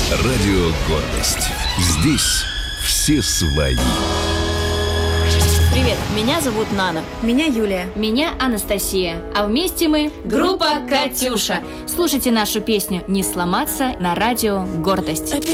Радио «Гордость». Здесь все свои. Привет, меня зовут Нана. Меня Юлия. Меня Анастасия. А вместе мы группа «Катюша». Слушайте нашу песню «Не сломаться» на радио «Гордость».